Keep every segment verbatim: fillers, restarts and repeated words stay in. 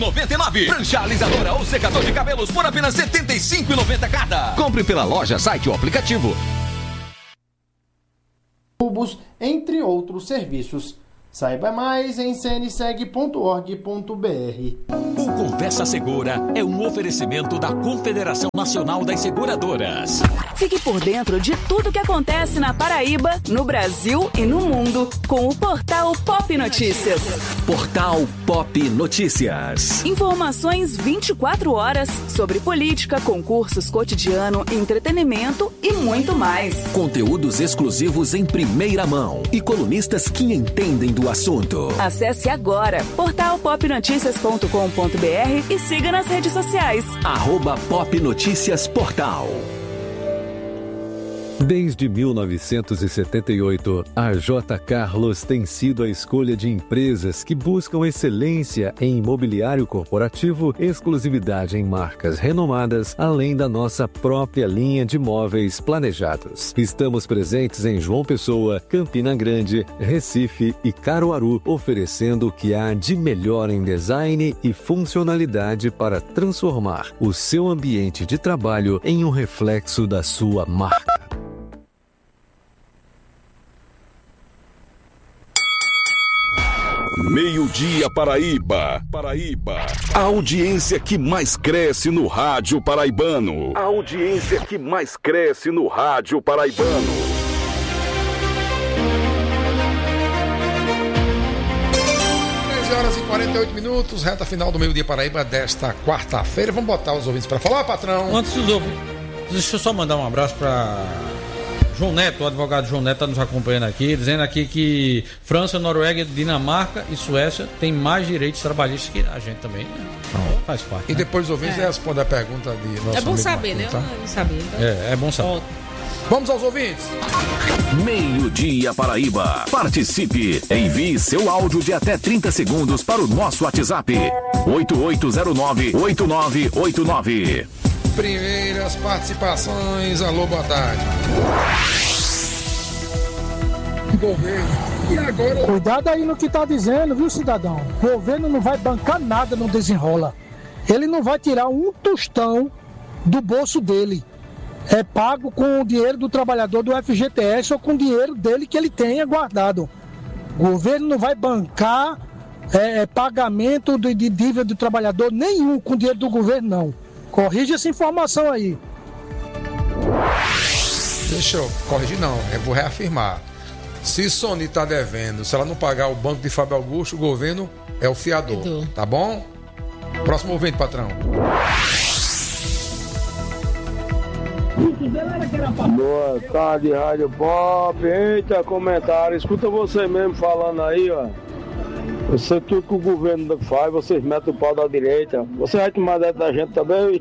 noventa e nove. Prancha alisadora ou secador de cabelos por apenas setenta e cinco reais e noventa centavos cada. Compre pela loja, site ou aplicativo. Tubos, entre outros serviços. Saiba mais em c n seg ponto org ponto b r. O Conversa Segura é um oferecimento da Confederação Nacional das Seguradoras. Fique por dentro de tudo que acontece na Paraíba, no Brasil e no mundo com o Portal Pop Notícias. Portal Pop Notícias. Informações vinte e quatro horas sobre política, concursos, cotidiano, entretenimento e muito mais. Conteúdos exclusivos em primeira mão e colunistas que entendem do assunto. Acesse agora portal pop noticias ponto com ponto b r e siga nas redes sociais. Arroba Pop Notícias Portal. Desde mil novecentos e setenta e oito, a J. Carlos tem sido a escolha de empresas que buscam excelência em imobiliário corporativo, exclusividade em marcas renomadas, além da nossa própria linha de móveis planejados. Estamos presentes em João Pessoa, Campina Grande, Recife e Caruaru, oferecendo o que há de melhor em design e funcionalidade para transformar o seu ambiente de trabalho em um reflexo da sua marca. Meio-dia Paraíba. Paraíba. A audiência que mais cresce no rádio paraibano. A audiência que mais cresce no rádio paraibano. treze horas e quarenta e oito minutos, reta final do Meio-dia Paraíba desta quarta-feira. Vamos botar os ouvintes para falar, patrão? Antes dos ouvintes, deixa eu só mandar um abraço para João Neto, o advogado João Neto está nos acompanhando aqui, dizendo aqui que França, Noruega, Dinamarca e Suécia têm mais direitos trabalhistas que a gente também, né? Não, faz parte. E né? depois os ouvintes é. respondem a pergunta de nosso É bom amigo saber, Marquinhos, né? tá? Eu não sabia. Então... É, é bom saber. Ótimo. Vamos aos ouvintes. Meio-dia Paraíba. Participe. Envie seu áudio de até trinta segundos para o nosso WhatsApp. oito oito zero nove oito nove oito nove. Primeiras participações. Alô, boa tarde. Governo. E agora? Cuidado aí no que tá dizendo, viu, cidadão? O governo não vai bancar nada no desenrola. Ele não vai tirar um tostão do bolso dele. É pago com o dinheiro do trabalhador do F G T S ou com o dinheiro dele que ele tenha guardado. O governo não vai bancar é, pagamento de, de dívida do trabalhador nenhum com o dinheiro do governo, não. Corrija essa informação aí. Deixa eu corrigir, não. Eu vou reafirmar. Se Sony está devendo, se ela não pagar o banco de Fábio Augusto, o governo é o fiador. Edu. Tá bom? Próximo ouvinte, patrão. Boa tarde, Rádio Pop. Eita, comentário. Escuta você mesmo falando aí, ó. Você, tudo que o governo faz, vocês metem o pau da direita. Você vai tomar dentro da gente também?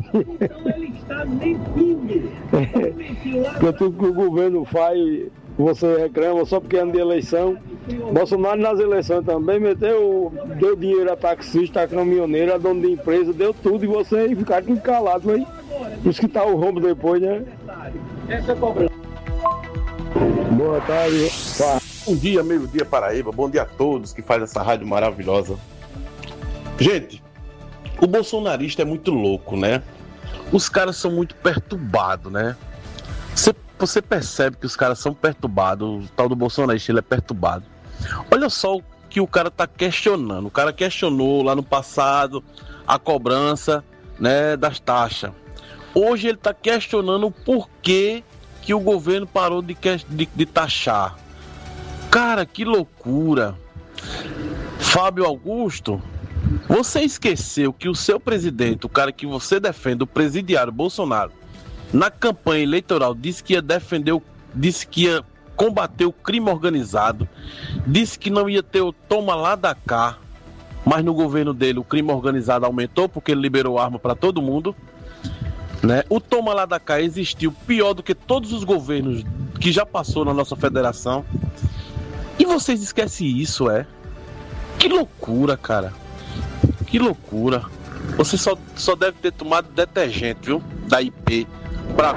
Porque tudo que o governo faz, você reclama só porque anda de eleição. Bolsonaro nas eleições também meteu, deu dinheiro a taxista, a caminhoneira, a dono de empresa, deu tudo e você ficar tudo calado, aí. Por isso que tá o rombo depois, né? Essa é a cobrança. Boa tarde. Bom dia, meio-dia Paraíba. Bom dia a todos que fazem essa rádio maravilhosa. Gente, o bolsonarista é muito louco, né? Os caras são muito perturbados, né? Você, você percebe que os caras são perturbados. O tal do bolsonarista, ele é perturbado. Olha só o que o cara tá questionando. O cara questionou lá no passado a cobrança, né, das taxas. Hoje ele tá questionando o porquê que o governo parou de, de, de taxar. Cara, que loucura. Fábio Augusto, você esqueceu que o seu presidente, o cara que você defende, o presidiário Bolsonaro, na campanha eleitoral disse que ia defender, o, disse que ia combater o crime organizado, disse que não ia ter o toma lá da cá, mas no governo dele o crime organizado aumentou porque ele liberou arma para todo mundo, né? O toma lá da cá existiu pior do que todos os governos que já passou na nossa federação. E vocês esquecem isso, é? Que loucura, cara. Que loucura. Você só, só deve ter tomado detergente, viu? Da I P. Pra...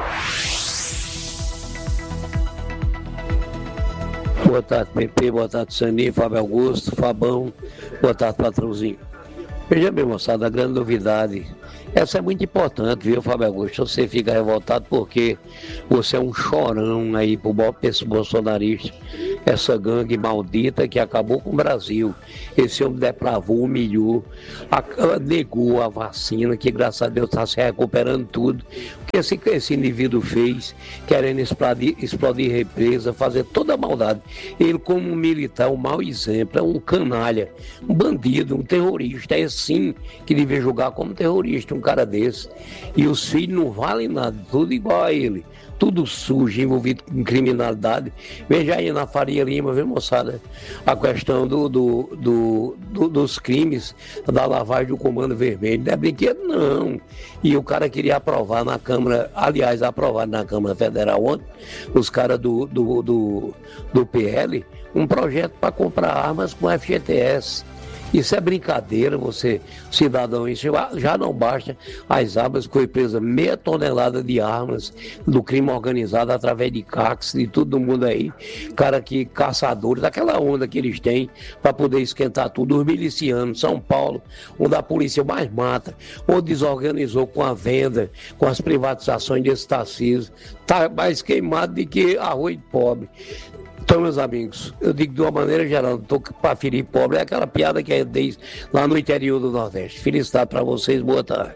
Boa tarde, P P. Boa tarde, Sani, Fábio Augusto, Fabão. Boa tarde, patrãozinho. Veja bem, moçada, a grande novidade, essa é muito importante, viu, Fábio Augusto? Você fica revoltado porque você é um chorão aí pro esse bolsonarista, essa gangue maldita que acabou com o Brasil. Esse homem depravou, humilhou, a, negou a vacina, que graças a Deus está se recuperando tudo. O que esse, esse indivíduo fez, querendo explodir, explodir represa, fazer toda a maldade. Ele, como um militar, um mau exemplo, é um canalha, um bandido, um terrorista. É sim que devia julgar como terrorista um cara desse. E os filhos não valem nada, tudo igual a ele. Tudo sujo, envolvido com criminalidade. Veja aí na Faria Lima, viu, moçada? A questão do, do, do, do, dos crimes, da lavagem do Comando Vermelho. Não é brinquedo, não. E o cara queria aprovar na Câmara, aliás, aprovar na Câmara Federal ontem, os caras do, do, do, do P L, um projeto para comprar armas com F G T S. Isso é brincadeira, você, cidadão, isso já não basta as armas, foi presa meia tonelada de armas do crime organizado através de C A Cs, de todo mundo aí, cara que caçadores, daquela onda que eles têm para poder esquentar tudo, os milicianos, São Paulo, onde a polícia mais mata, onde desorganizou com a venda, com as privatizações desse Tarcísio, tá mais queimado do que arroz pobre. Então, meus amigos, eu digo de uma maneira geral, não estou para ferir pobre, é aquela piada que eu dei lá no interior do Nordeste. Felicidade para vocês, boa tarde.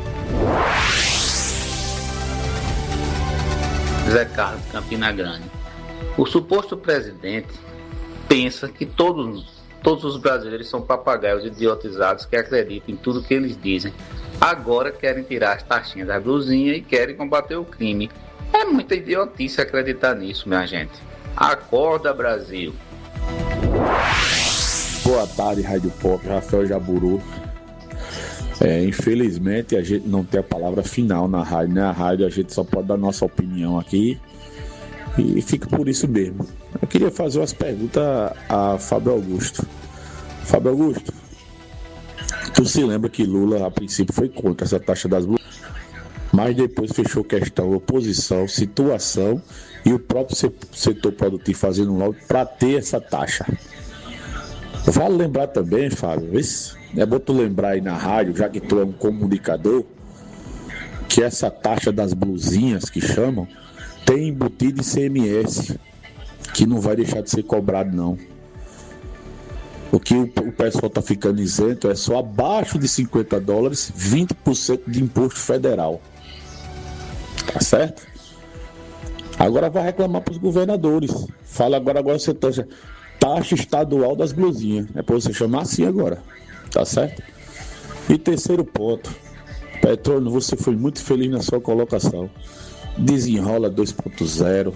Zé Carlos, Campina Grande. O suposto presidente pensa que todos, todos os brasileiros são papagaios idiotizados que acreditam em tudo que eles dizem. Agora querem tirar as taxinhas da blusinha e querem combater o crime. É muita idiotice acreditar nisso, minha gente. Acorda, Brasil. Boa tarde, Rádio Pop, Rafael Jaburu. É, infelizmente a gente não tem a palavra final na rádio, né? A rádio a gente só pode dar nossa opinião aqui e fica por isso mesmo. Eu queria fazer umas perguntas a Fábio Augusto. Fábio Augusto, tu se lembra que Lula a princípio foi contra essa taxa das blusas, mas depois fechou questão, oposição, situação e o próprio setor produtivo fazendo um lobby para ter essa taxa. Vale lembrar também, Fábio, é bom tu lembrar aí na rádio, já que tu é um comunicador, que essa taxa das blusinhas que chamam tem embutido I C M S, que não vai deixar de ser cobrado não. O que o, o pessoal tá ficando isento é só abaixo de cinquenta dólares, vinte por cento de imposto federal. Tá certo? Agora vai reclamar para os governadores. Fala agora, agora você taxa, taxa estadual das blusinhas. É para você chamar assim agora. Tá certo? E terceiro ponto. Petrônio, você foi muito feliz na sua colocação. Desenrola dois ponto zero.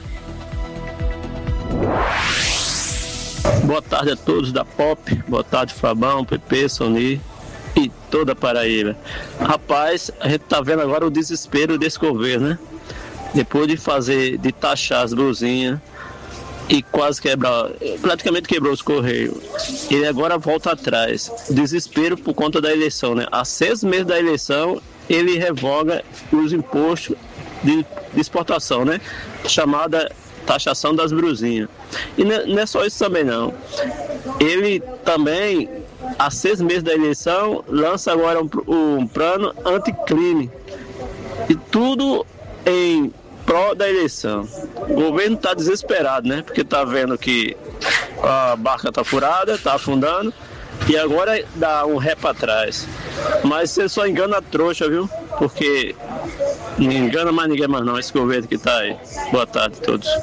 Boa tarde a todos da Pop. Boa tarde, Fabão, P P, Sony e toda a Paraíba. Rapaz, a gente tá vendo agora o desespero desse governo, né? Depois de fazer, de taxar as blusinhas e quase quebrar, praticamente quebrou os Correios. Ele agora volta atrás. Desespero por conta da eleição, né? Há seis meses da eleição, ele revoga os impostos de, de exportação, né? Chamada taxação das blusinhas. E não é só isso também, não. Ele também, há seis meses da eleição, lança agora um, um plano anticrime. E tudo em pró da eleição. O governo está desesperado, né? Porque está vendo que a barca está furada, está afundando e agora dá um ré para trás. Mas você só engana a trouxa, viu? Porque não engana mais ninguém mais não, esse governo que está aí. Boa tarde a todos.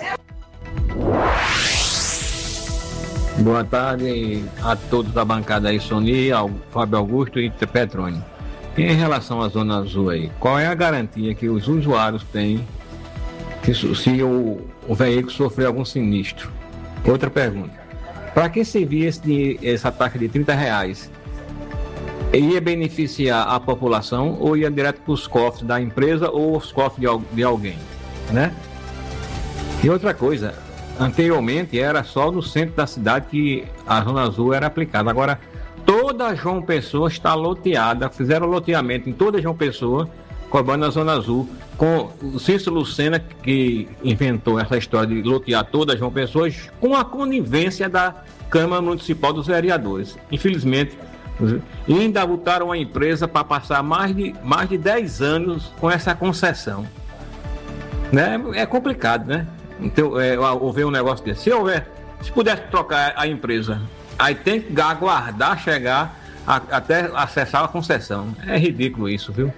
Boa tarde a todos da bancada aí, Sony, ao Fábio Augusto e Petrônio. Em relação à Zona Azul aí, qual é a garantia que os usuários têm se, se o, o veículo sofrer algum sinistro? Outra pergunta. Para que servia esse, essa taxa de trinta reais? Ia beneficiar a população ou ia direto para os cofres da empresa ou os cofres de, de alguém, né? E outra coisa, anteriormente era só no centro da cidade que a Zona Azul era aplicada. Agora, toda João Pessoa está loteada, fizeram loteamento em toda João Pessoa, cobrando a Zona Azul, com o Cícero Lucena, que inventou essa história de lotear toda João Pessoa, com a conivência da Câmara Municipal dos Vereadores. Infelizmente, E ainda botaram a empresa para passar mais de, mais de dez anos com essa concessão. Né? É complicado, né? Então, é, houver um negócio desse. Se houver, se pudesse trocar a empresa, aí tem que aguardar chegar a, até acessar a concessão. É ridículo isso, viu?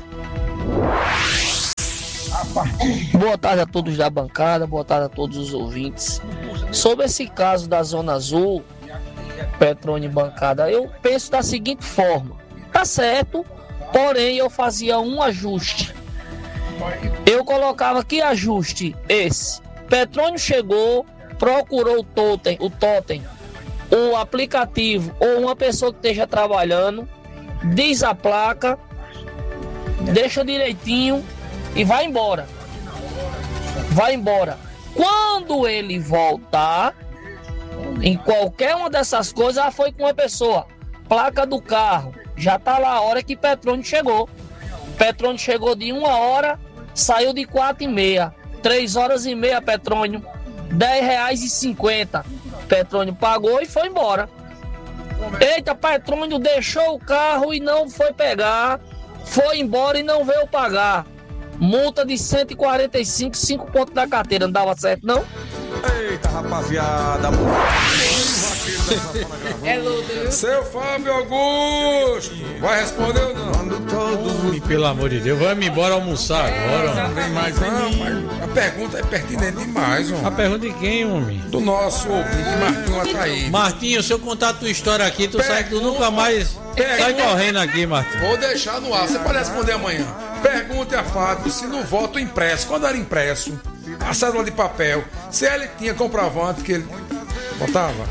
Boa tarde a todos da bancada, boa tarde a todos os ouvintes. Sobre esse caso da Zona Azul, Petrone bancada, eu penso da seguinte forma: tá certo, porém eu fazia um ajuste. Eu colocava que ajuste esse. Petrone chegou, procurou o totem, o totem, o aplicativo ou uma pessoa que esteja trabalhando, diz a placa, deixa direitinho e vai embora. Vai embora. Quando ele voltar, em qualquer uma dessas coisas, já foi com uma pessoa. Placa do carro, já tá lá a hora que Petrone chegou. Petrone chegou de uma hora, saiu de quatro e meia. Três horas e meia, Petrônio. Dez reais e cinquenta. Petrônio pagou e foi embora. Eita, Petrônio deixou o carro e não foi pegar. Foi embora e não veio pagar. Multa de cento e quarenta e cinco, cinco pontos da carteira. Não dava certo, não? Eita, rapaziada. É luto, viu? Seu Fábio Augusto, vai responder ou não? Homem, pelo amor de Deus, vamos embora almoçar agora. Não vem mais não, mas a pergunta é pertinente demais, homem. A pergunta de quem, homem? Do nosso ouvinte, Martinho Atraído. Martinho, se eu contar a tua história aqui, tu sai, tu nunca mais sai correndo aqui, Martinho. Vou deixar no ar, você pode responder amanhã. Pergunte a Fábio se no voto impresso, quando era impresso, a cédula de papel, se ele tinha comprovante que ele votava.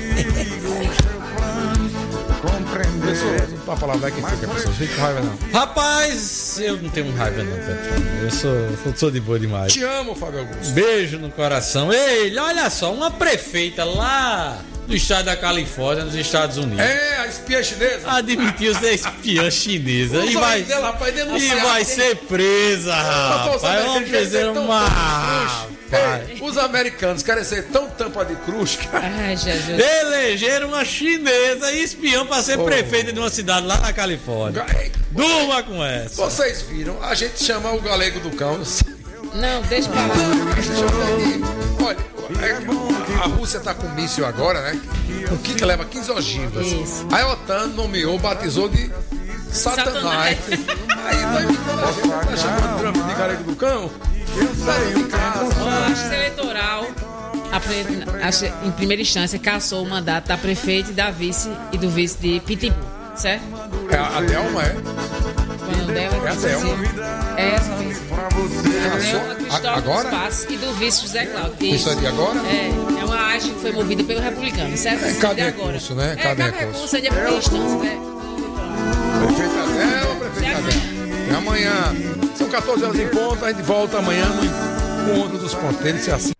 Pessoas, não tá falando daqui fica, pessoas, fica com raiva não. Rapaz, eu não tenho raiva não, Petrônio. Eu sou, eu sou de boa demais. Te amo, Fábio Augusto. Beijo no coração. Ei, olha só, uma prefeita lá do estado da Califórnia, nos Estados Unidos. É, a espiã chinesa. Admitiu ser espiã chinesa. E vai, dela, rapaz, e vai ser presa, rapaz. Vamos fazer uma... Ei, os americanos querem ser tão tampa de cruz, cara. Ai, Jesus. Elegeram uma chinesa e espião pra ser oh. prefeita de uma cidade lá na Califórnia. Ei, Durma com essa. Vocês viram? A gente chama o galego do cão. Não, deixa pra lá. Olha, a Rússia tá com míssil agora, né? Um que leva quinze ogivas. Isso. Aí a OTAN nomeou, batizou de Satanás. Aí vai imitando a gente, tá chamando Trump de galego do cão. A Justiça Eleitoral, em primeira instância, cassou o mandato da prefeita e da vice e do vice de Pittsburgh, certo? É a Delma, é? O nome dela é a Delma. É essa vice. É Cristóvão agora? Passos e do vice José Cláudio. Isso é de agora? É, é uma arte que foi movida pelo republicano, certo? É, cadê recurso, né? É, cadê recurso? É de primeira instância, né? Prefeita Delma, prefeita Delma. É amanhã. São quatorze horas em ponto, a gente volta amanhã no Encontro dos Ponteiros, se assim.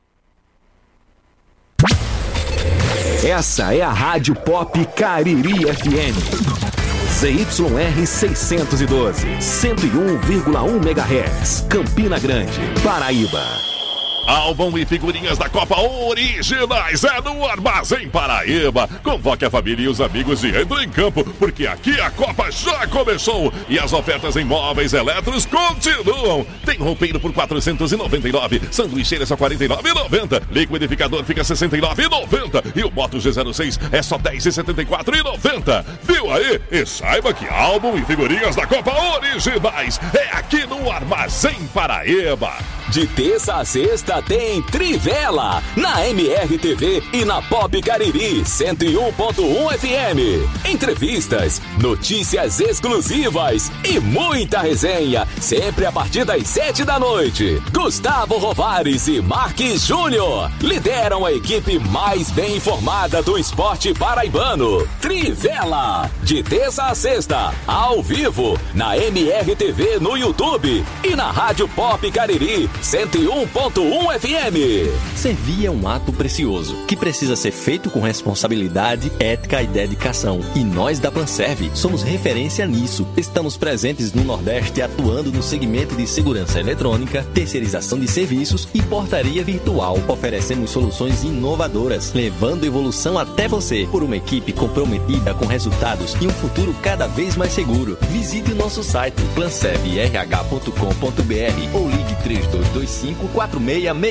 Essa é a Rádio Pop Cariri F M. Z Y R seiscentos e doze, cento e um vírgula um megahertz, Campina Grande, Paraíba. Álbum e figurinhas da Copa originais é no Armazém Paraíba. Convoque a família e os amigos e entre em campo, porque aqui a Copa já começou e as ofertas em móveis eletros continuam. Tem roupeiro por quatrocentos e noventa e nove reais, sanduicheira só quarenta e nove reais e noventa centavos, liquidificador fica sessenta e nove reais e noventa centavos e o Moto G zero seis é só dez reais e setenta e quatro centavos e noventa centavos. Viu aí? E saiba que álbum e figurinhas da Copa originais é aqui no Armazém Paraíba. De terça a sexta tem Trivela na M R T V e na Pop Cariri cento e um ponto um F M. Entrevistas, notícias exclusivas e muita resenha, sempre a partir das sete da noite. Gustavo Rovares e Marques Júnior lideram a equipe mais bem informada do esporte paraibano. Trivela, de terça a sexta, ao vivo, na M R T V no YouTube e na Rádio Pop Cariri cento e um ponto um F M. Servir é um ato precioso, que precisa ser feito com responsabilidade, ética e dedicação. E nós da Panserv somos referência nisso. Estamos presentes no Nordeste atuando no segmento de segurança eletrônica, terceirização de serviços e portaria virtual. Oferecemos soluções inovadoras, levando evolução até você, por uma equipe comprometida com resultados e um futuro cada vez mais seguro. Visite o nosso site plan serv r h ponto com ponto b r ou ligue três dois dois cinco, quatro seis seis